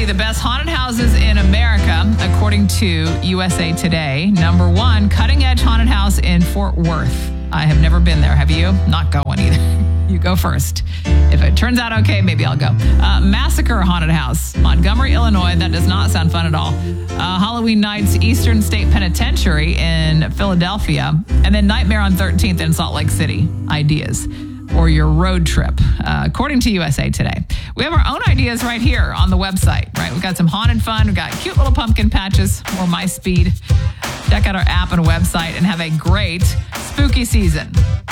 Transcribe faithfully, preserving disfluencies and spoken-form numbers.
the best haunted houses in America, according to U S A Today. Number one, Cutting Edge Haunted House in Fort Worth. I have never been there. Have you? Not going either. You go first. If it turns out okay, maybe I'll go. Uh, Massacre Haunted House, Montgomery, Illinois. That does not sound fun at all. Uh, Halloween Nights, Eastern State Penitentiary in Philadelphia. And then Nightmare on thirteenth in Salt Lake City. Ideas for your road trip, uh, according to U S A Today. We have our own ideas right here on the website, right? We've got some haunted fun. We've got cute little pumpkin patches or My Speed. Check out our app and website and have a great spooky season.